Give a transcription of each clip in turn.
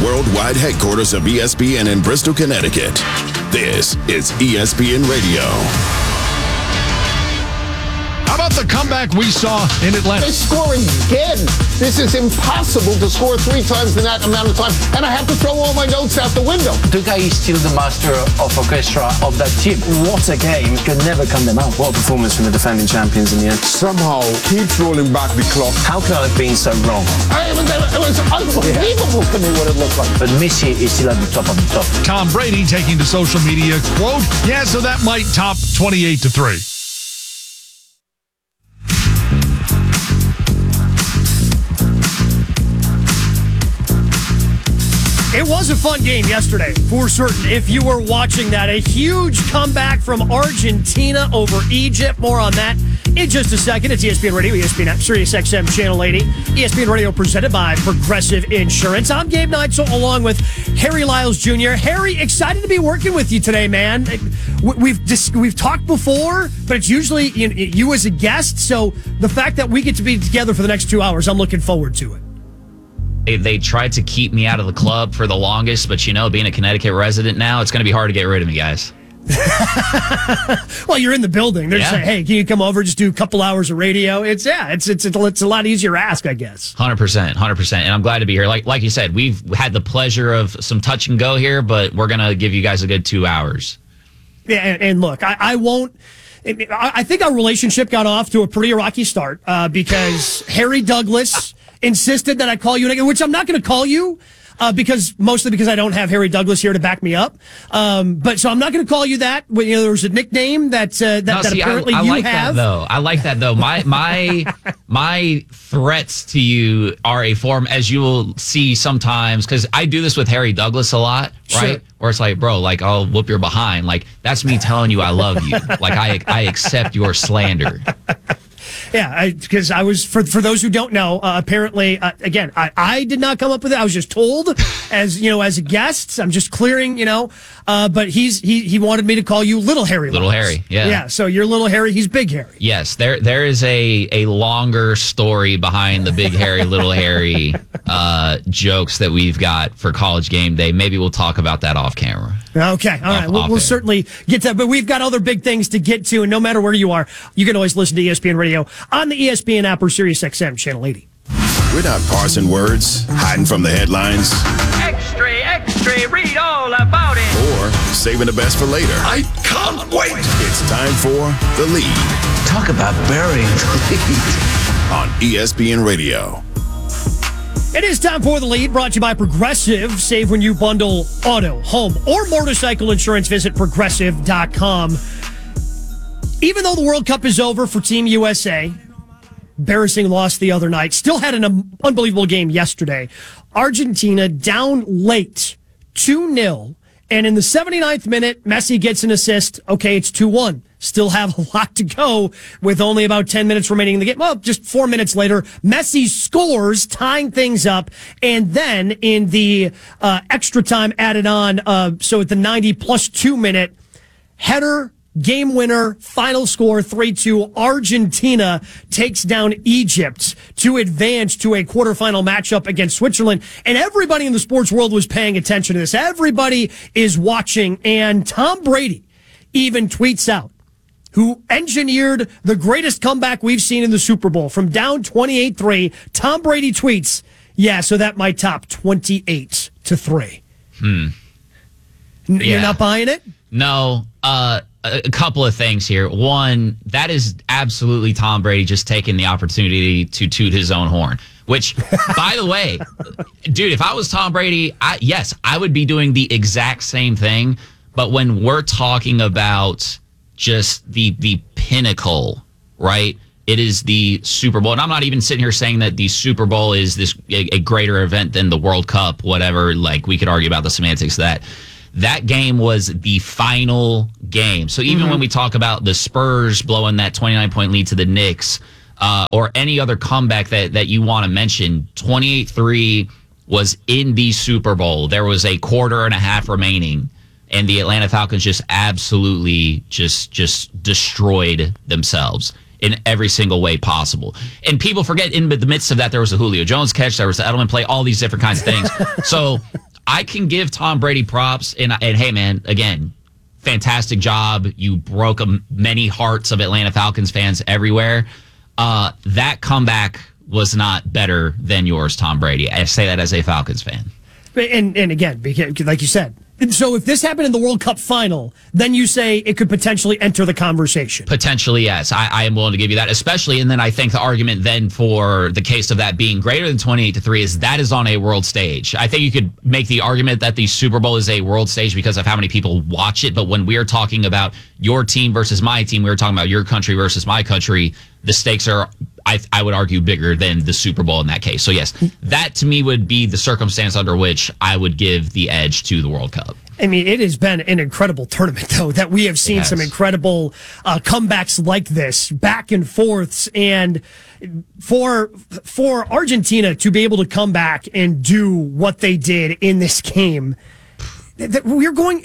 worldwide headquarters of ESPN in Bristol, Connecticut. This is ESPN Radio. How about the comeback we saw in Atlanta? They score again. This is impossible to score 3 times in that amount of time, and I have to throw all my notes out the window. Duga is still the master of orchestra of that team. What a game. Could never come them out. What a performance from the defending champions in the end. Somehow keeps rolling back the clock. How can I have been so wrong? It was unbelievable to me what it looked like. But Messi is still at the top of the top. Tom Brady taking to social media, quote, yeah, so that might top 28-3. It was a fun game yesterday, for certain. If you were watching that, a huge comeback from Argentina over Egypt. More on that in just a second. It's ESPN Radio, ESPN app, Sirius XM Channel 80. ESPN Radio presented by Progressive Insurance. I'm Gabe Neitzel along with Harry Lyles Jr. Harry, excited to be working with you today, man. We've talked before, but it's usually you as a guest. So the fact that we get to be together for the next 2 hours, I'm looking forward to it. They tried to keep me out of the club for the longest, but being a Connecticut resident now, it's going to be hard to get rid of me, guys. Well, you're in the building. They're just saying, hey, can you come over, just do a couple hours of radio? It's a lot easier to ask, I guess. 100%. And I'm glad to be here. Like you said, we've had the pleasure of some touch and go here, but we're going to give you guys a good 2 hours. Yeah, and look, I won't. I think our relationship got off to a pretty rocky start because Harry Douglas insisted that I call you, which I'm not going to call you mostly because I don't have Harry Douglas here to back me up. But so I'm not going to call you that. There was a nickname that apparently I you like have. I like that though. My threats to you are a form, as you will see sometimes, because I do this with Harry Douglas a lot, right? Sure. Where it's like, bro, like I'll whoop your behind. Like that's me telling you I love you. Like I accept your slander. Yeah, because I was, for those who don't know, apparently, again, I did not come up with it. I was just told as a guest. I'm just clearing, but he wanted me to call you Little Harry. Little Harry, yeah. Yeah, so you're Little Harry, he's Big Harry. Yes, there is a longer story behind the Big Harry, Little Harry jokes that we've got for College Game Day. Maybe we'll talk about that off camera. Okay, all right. We'll certainly get to that, but we've got other big things to get to, and no matter where you are, you can always listen to ESPN Radio on the ESPN app or Sirius XM Channel 80. We're not parsing words, hiding from the headlines, Extra, read all about it. or saving the best for later. I can't wait. It's time for The Lead Talk about burying the lead. on ESPN Radio. It is time for The Lead, brought to you by Progressive. Save when you bundle auto, home, or motorcycle insurance. Visit Progressive.com. Even though the World Cup is over for Team USA, embarrassing loss the other night, still had an unbelievable game yesterday. Argentina down late, 2-0. And in the 79th minute, Messi gets an assist. Okay, it's 2-1. Still have a lot to go with only about 10 minutes remaining in the game. Well, just 4 minutes later, Messi scores, tying things up. And then in the extra time added on, so at the 90 plus 2 minute, header, game winner, final score 3-2. Argentina takes down Egypt to advance to a quarterfinal matchup against Switzerland. And everybody in the sports world was paying attention to this. Everybody is watching. And Tom Brady even tweets out, who engineered the greatest comeback we've seen in the Super Bowl from down 28-3. Tom Brady tweets, yeah, so that might top 28-3. You're not buying it? No. A couple of things here. One, that is absolutely Tom Brady just taking the opportunity to toot his own horn. Which, by the way, dude, if I was Tom Brady, I would be doing the exact same thing. But when we're talking about just the pinnacle, right? It is the Super Bowl. And I'm not even sitting here saying that the Super Bowl is a greater event than the World Cup, whatever. Like, we could argue about the semantics of that. That game was the final game. So even when we talk about the Spurs blowing that 29-point lead to the Knicks, or any other comeback that you want to mention, 28-3 was in the Super Bowl. There was a quarter and a half remaining, and the Atlanta Falcons just absolutely just destroyed themselves in every single way possible. And people forget, in the midst of that, there was a Julio Jones catch, there was the Edelman play, all these different kinds of things. So I can give Tom Brady props, and hey, man, again, fantastic job. You broke many hearts of Atlanta Falcons fans everywhere. That comeback was not better than yours, Tom Brady. I say that as a Falcons fan. And again, because, like you said, so if this happened in the World Cup final, then you say it could potentially enter the conversation. Potentially, yes. I am willing to give you that, especially. And then I think the argument then for the case of that being greater than 28-3 is that is on a world stage. I think you could make the argument that the Super Bowl is a world stage because of how many people watch it. But when we're talking about your team versus my team, we're talking about your country versus my country. The stakes are, I would argue, bigger than the Super Bowl in that case. So, yes, that to me would be the circumstance under which I would give the edge to the World Cup. I mean, it has been an incredible tournament, though, that we have seen some incredible comebacks like this, back and forths. And for Argentina to be able to come back and do what they did in this game, we're going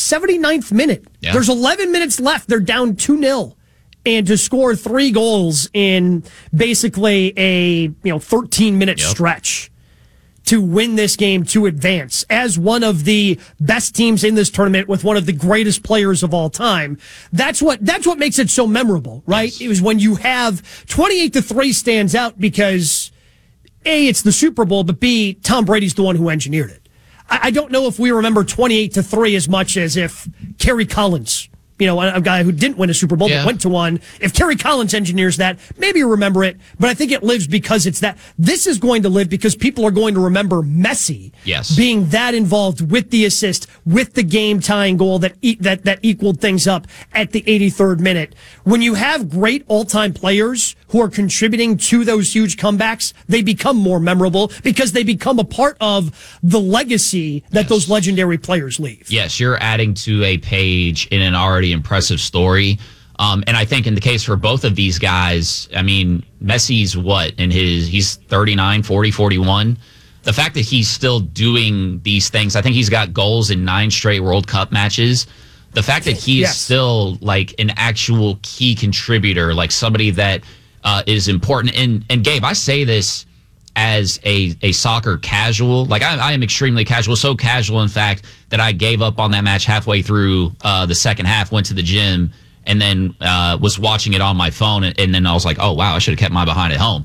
79th minute. Yeah. There's 11 minutes left. They're down 2-0. And to score 3 goals in basically a 13-minute stretch to win this game, to advance as one of the best teams in this tournament with one of the greatest players of all time. That's what makes it so memorable, right? Yes. It was when you have 28-3 stands out because A, it's the Super Bowl, but B, Tom Brady's the one who engineered it. I don't know if we remember 28-3 as much as if Kerry Collins, a guy who didn't win a Super Bowl but went to one. If Kerry Collins engineers that, maybe you remember it, but I think it lives because it's that. This is going to live because people are going to remember Messi being that involved with the assist, with the game-tying goal that equaled things up at the 83rd minute. When you have great all-time players who are contributing to those huge comebacks, they become more memorable because they become a part of the legacy that those legendary players leave. Yes, you're adding to a page in an already impressive story. And I think in the case for both of these guys, I mean, Messi's he's 39, 40, 41. The fact that he's still doing these things, I think he's got goals in 9 straight World Cup matches. The fact that he's still like an actual key contributor, like somebody that is important. And Gabe, I say this as a soccer casual. Like I am extremely casual, so casual in fact that I gave up on that match halfway through the second half, went to the gym, and then was watching it on my phone, and then I was like, oh wow, I should have kept my behind at home.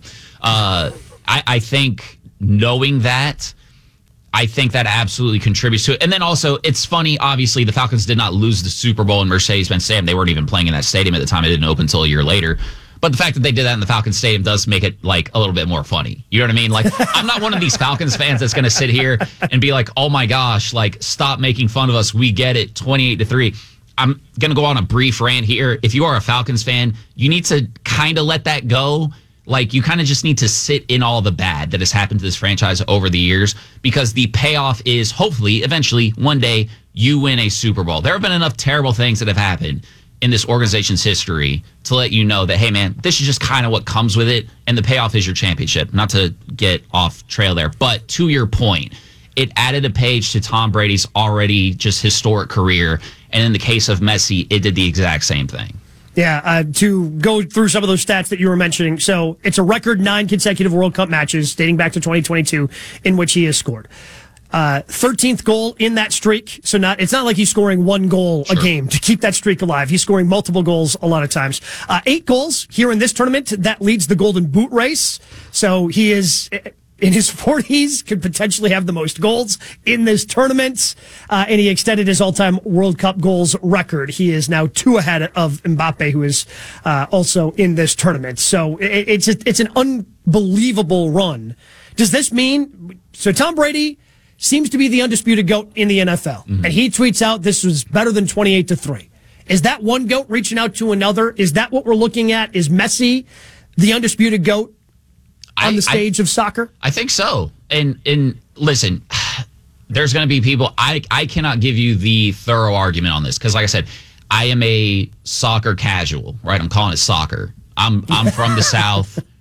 I think knowing that, I think that absolutely contributes to it. And then also, it's funny, obviously, the Falcons did not lose the Super Bowl in Mercedes-Benz Stadium. They weren't even playing in that stadium at the time. It didn't open until a year later. But the fact that they did that in the Falcons Stadium does make it like a little bit more funny. You know what I mean? Like, I'm not one of these Falcons fans that's going to sit here and be like, oh my gosh, like, stop making fun of us. We get it, 28-3. I'm going to go on a brief rant here. If you are a Falcons fan, you need to kind of let that go. Like, you kind of just need to sit in all the bad that has happened to this franchise over the years, because the payoff is hopefully, eventually, one day, you win a Super Bowl. There have been enough terrible things that have happened in this organization's history to let you know that, hey, man, this is just kind of what comes with it, and the payoff is your championship. Not to get off trail there, but to your point, it added a page to Tom Brady's already just historic career, and in the case of Messi, it did the exact same thing. Yeah, to go through some of those stats that you were mentioning. So it's a record 9 consecutive World Cup matches dating back to 2022 in which he has scored. 13th goal in that streak. So it's not like he's scoring 1 goal a game to keep that streak alive. He's scoring multiple goals a lot of times. 8 goals here in this tournament. That leads the Golden Boot race. So he is in his 40s, could potentially have the most goals in this tournament. And he extended his all-time World Cup goals record. He is now 2 ahead of Mbappe, who is also in this tournament. So it's an unbelievable run. Does this mean, so Tom Brady seems to be the undisputed GOAT in the NFL. Mm-hmm. And he tweets out this was better than 28-3. Is that one GOAT reaching out to another? Is that what we're looking at? Is Messi the undisputed GOAT on the stage of soccer? I think so. And listen, there's going to be people, I cannot give you the thorough argument on this, because like I said, I am a soccer casual, right? I'm calling it soccer. I'm from the South.